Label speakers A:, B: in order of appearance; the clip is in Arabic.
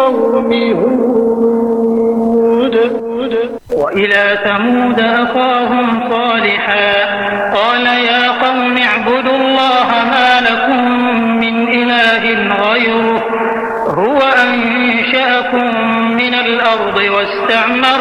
A: قوم هود.
B: وإلى ثمود أخاهم صالحا قال يا قوم اعبدوا الله ما لكم من إله غيره هو أنشأكم من الأرض واستعمر